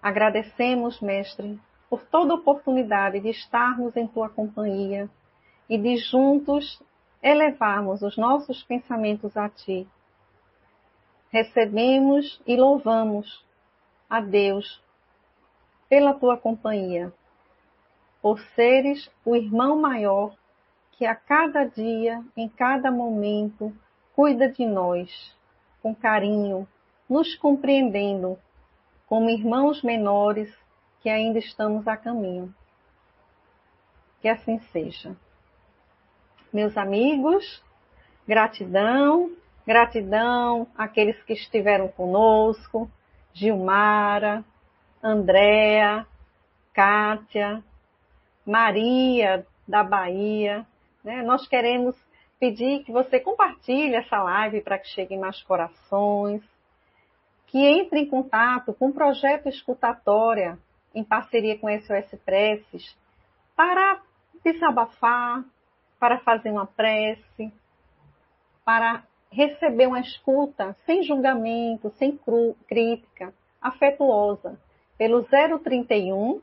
Agradecemos, Mestre, por toda oportunidade de estarmos em Tua companhia e de juntos elevarmos os nossos pensamentos a Ti. Recebemos e louvamos a Deus pela Tua companhia, por seres o irmão maior que a cada dia, em cada momento, cuida de nós, com carinho, nos compreendendo, como irmãos menores que ainda estamos a caminho. Que assim seja. Meus amigos, gratidão, gratidão àqueles que estiveram conosco, Gilmara, Andréa, Kátia, Maria da Bahia. Nós queremos pedir que você compartilhe essa live para que chegue em mais corações, que entre em contato com o Projeto Escutatória, em parceria com SOS Preces, para desabafar, para fazer uma prece, para receber uma escuta sem julgamento, sem crítica, afetuosa, pelo 031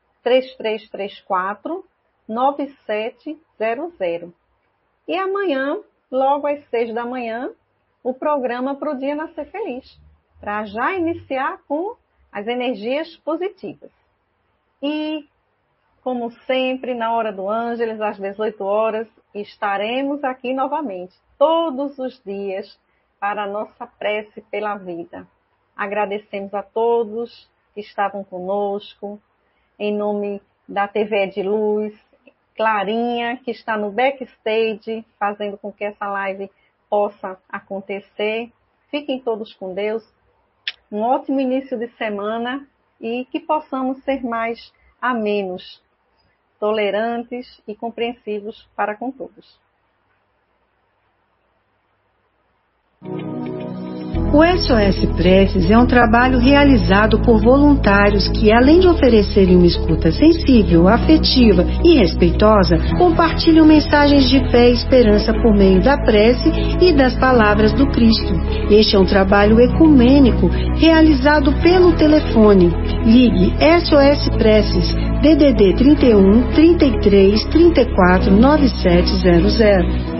3334 9700. E amanhã, logo às 6 da manhã, o programa Pro Dia Nascer Feliz, para já iniciar com as energias positivas. E, como sempre, na hora do Ângeles, às 18 horas, estaremos aqui novamente, todos os dias, para a nossa prece pela vida. Agradecemos a todos que estavam conosco, em nome da TV de Luz, Clarinha, que está no backstage, fazendo com que essa live possa acontecer. Fiquem todos com Deus. Um ótimo início de semana e que possamos ser mais amenos, tolerantes e compreensivos para com todos. O SOS Preces é um trabalho realizado por voluntários que, além de oferecerem uma escuta sensível, afetiva e respeitosa, compartilham mensagens de fé e esperança por meio da prece e das palavras do Cristo. Este é um trabalho ecumênico realizado pelo telefone. Ligue SOS Preces DDD 31 33 34 9700.